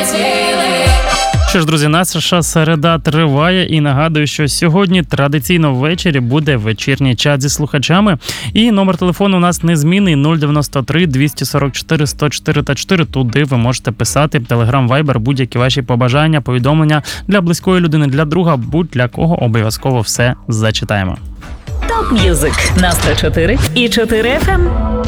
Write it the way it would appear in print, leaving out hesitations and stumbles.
Що ж, друзі, наша середа триває, і нагадую, що сьогодні традиційно ввечері буде вечірній чат зі слухачами. І номер телефону у нас незмінний 093 244 104 та 4. Туди ви можете писати Telegram, Viber, будь-які ваші побажання, повідомлення для близької людини, для друга, будь-для кого обов'язково все зачитаємо. Топ М'юзик на 104 і 4 FM.